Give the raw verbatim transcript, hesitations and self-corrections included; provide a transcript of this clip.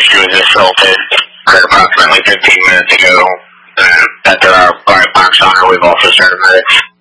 issue was assaulted approximately fifteen minutes ago. Uh, that there are fireworks on her. We've also started medics.